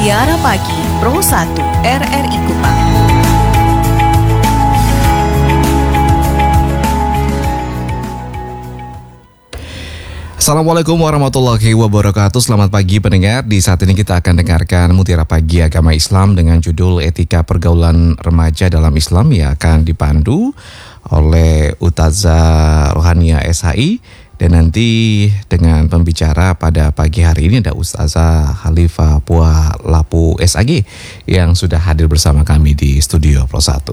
Mutiara Pagi Pro 1 RRI Kupang. Assalamualaikum warahmatullahi wabarakatuh. Selamat pagi pendengar. Di saat ini kita akan dengarkan Mutiara Pagi Agama Islam dengan judul Etika Pergaulan Remaja dalam Islam yang akan dipandu oleh Ustazah Rohania SHI. Dan nanti dengan pembicara pada pagi hari ini ada Ustazah Khalifah Puah Lapu SAG yang sudah hadir bersama kami di studio Pro 1.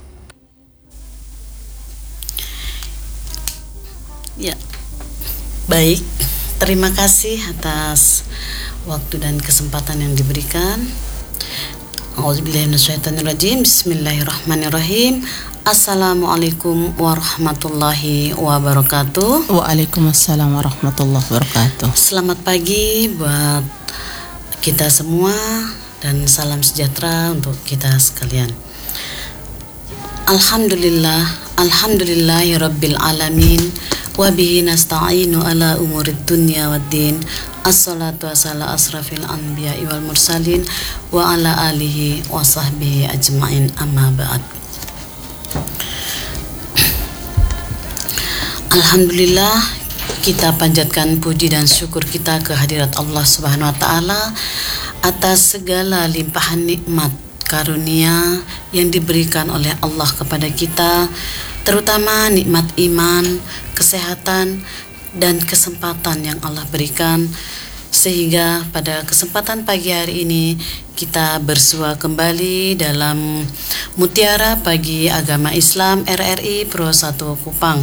Ya. Baik, terima kasih atas waktu dan kesempatan yang diberikan. A'udzubillahi minasyaitonirrajim. Bismillahirrahmanirrahim. Assalamualaikum warahmatullahi wabarakatuh. Waalaikumsalam warahmatullahi wabarakatuh. Selamat pagi buat kita semua dan salam sejahtera untuk kita sekalian. Alhamdulillahi rabbil alamin. Wabihi nasta'inu ala umurid dunya waddin. Assalatu wassalamu asrafil anbiya'i wal mursalin wa ala alihi wa sahbihi ajma'in, amma ba'd. Alhamdulillah, kita panjatkan puji dan syukur kita kehadirat Allah Subhanahu wa taala atas segala limpahan nikmat karunia yang diberikan oleh Allah kepada kita, terutama nikmat iman, kesehatan, dan kesempatan yang Allah berikan, sehingga pada kesempatan pagi hari ini kita bersua kembali dalam Mutiara Pagi Agama Islam RRI Pro 1 Kupang.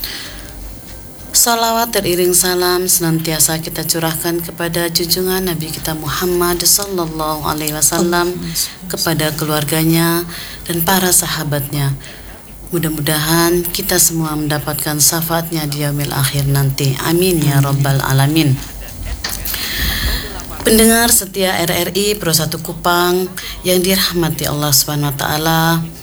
Salawat teriring salam senantiasa kita curahkan kepada junjungan Nabi kita Muhammad sallallahu alaihi wasallam, kepada keluarganya dan para sahabatnya. Mudah-mudahan kita semua mendapatkan syafaatnya di yaumil akhir nanti. Amin ya rabbal alamin. Pendengar setia RRI Pro 1 Kupang yang dirahmati Allah Subhanahu wa taala,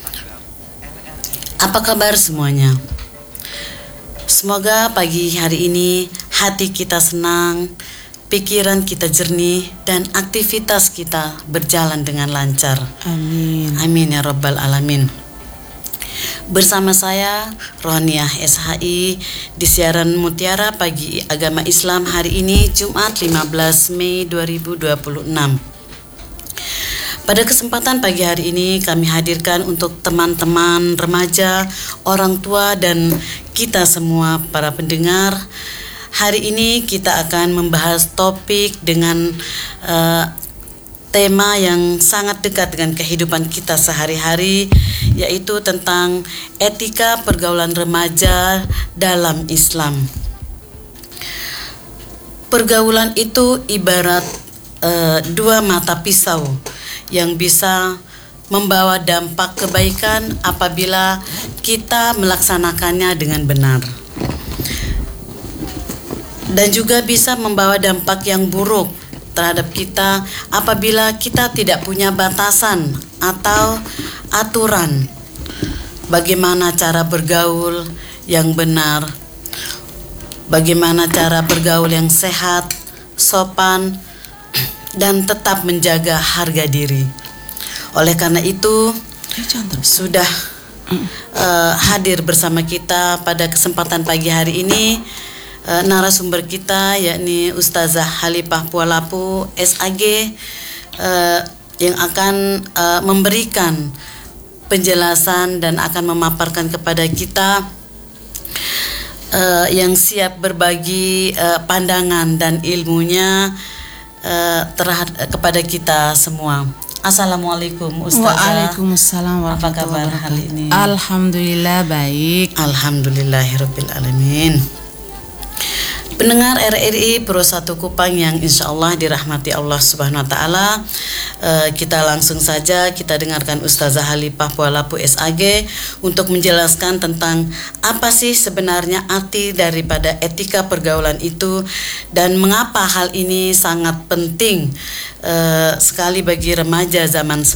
apa kabar semuanya? Semoga pagi hari ini hati kita senang, pikiran kita jernih, dan aktivitas kita berjalan dengan lancar. Amin. Amin ya rabbal alamin. Bersama saya Rohania SHI di siaran Mutiara Pagi Agama Islam hari ini Jumat 15 Mei 2026. Pada kesempatan pagi hari ini kami hadirkan untuk teman-teman remaja, orang tua, dan kita semua para pendengar. Hari ini kita akan membahas topik dengan tema yang sangat dekat dengan kehidupan kita sehari-hari, yaitu tentang etika pergaulan remaja dalam Islam. Pergaulan itu ibarat dua mata pisau yang bisa membawa dampak kebaikan apabila kita melaksanakannya dengan benar, dan juga bisa membawa dampak yang buruk terhadap kita apabila kita tidak punya batasan atau aturan bagaimana cara bergaul yang benar, bagaimana cara bergaul yang sehat, sopan, dan tetap menjaga harga diri. Oleh karena itu sudah hadir bersama kita pada kesempatan pagi hari ini narasumber kita, yakni Ustazah Khalifah Puah Lapu SAG, yang akan memberikan penjelasan dan akan memaparkan kepada kita, yang siap berbagi pandangan dan ilmunya kepada kita semua. Assalamualaikum Ustazah. Waalaikumsalam warahmatullahi wabarakatuh. Apa kabar hari ini? Alhamdulillah baik. Alhamdulillahirabbil alamin. Pendengar RRI Pro 1 Kupang yang insya Allah dirahmati Allah Subhanahu wa taala, kita langsung saja kita dengarkan Ustazah Khalifah Puah Lapu SAG untuk menjelaskan tentang apa sih sebenarnya arti daripada etika pergaulan itu dan mengapa hal ini sangat penting sekali bagi remaja zaman